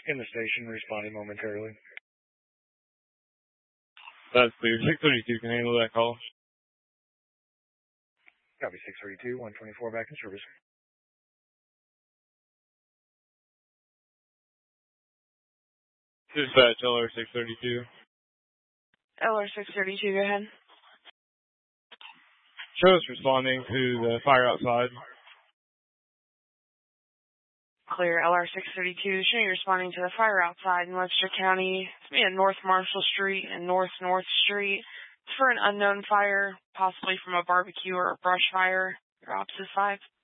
In the station, responding momentarily. That's clear. 632 can handle that call. Copy 632, 124 back in service. Dispatch LR 632. LR 632, go ahead. Show us responding to the fire outside. Clear, LR 632. Show you responding to the fire outside in Webster County. It's me at North Marshall Street and North Street. It's for an unknown fire, possibly from a barbecue or a brush fire. Your ops is 5.